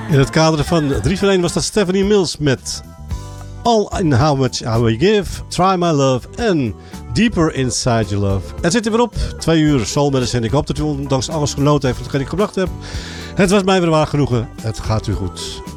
In het kader van 3 voor 1 was dat Stephanie Mills met All in How Much I Will Give, Try My Love en Deeper Inside Your Love. Het zit er weer op. 2 uur Soul Medicine. Ik hoop dat u ondanks alles genoten heeft wat ik gebracht heb. Het was mij weer waar genoegen. Het gaat u goed.